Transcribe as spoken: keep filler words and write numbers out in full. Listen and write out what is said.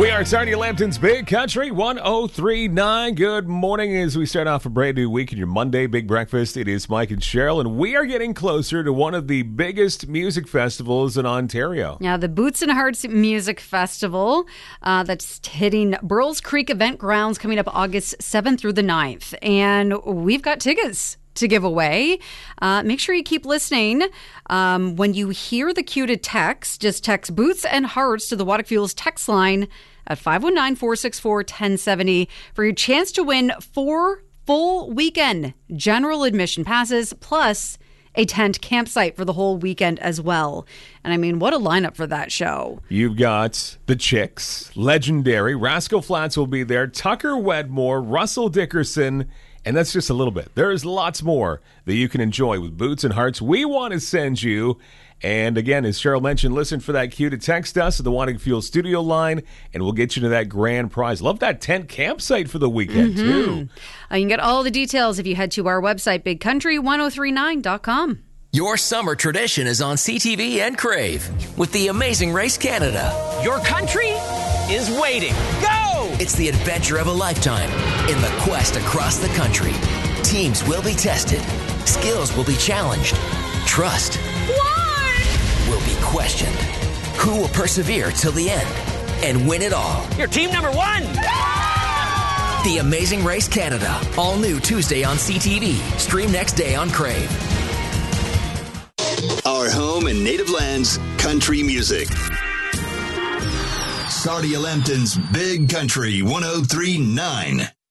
We are Sarnia Lambton's Big Country one oh three point nine. Good morning as we start off a brand new week in your Monday Big Breakfast. It is Mike and Cheryl, and we are getting closer to one of the biggest music festivals in Ontario. Yeah, the Boots and Hearts Music Festival uh, that's hitting Burles Creek Event Grounds coming up August seventh through the ninth. And we've got tickets to give away. Uh, make sure you keep listening. Um, when you hear the cue to text, just text Boots and Hearts to the Water Fuels text line at five one nine, four six four, one zero seven zero for your chance to win four full weekend general admission passes plus a tent campsite for the whole weekend as well. And I mean, what a lineup for that show. You've got the Chicks, Legendary, Rascal Flatts will be there, Tucker Wedmore, Russell Dickerson, and that's just a little bit. There's lots more that you can enjoy with Boots and Hearts. We want to send you. And again, as Cheryl mentioned, listen for that cue to text us at the Wanting Fuel studio line, and we'll get you to that grand prize. Love that tent campsite for the weekend, mm-hmm. too. Uh, you can get all the details if you head to our website, big country one oh three nine dot com. Your summer tradition is on C T V and Crave with the Amazing Race Canada. Your country is waiting. Go! It's the adventure of a lifetime in the quest across the country. Teams will be tested. Skills will be challenged. Trust will be questioned. Who will persevere till the end and win it all? You're team number one! The Amazing Race Canada. All new Tuesday on C T V. Stream next day on Crave. Our home and native lands, country music. Sarnia Lambton's Big Country one oh three point nine.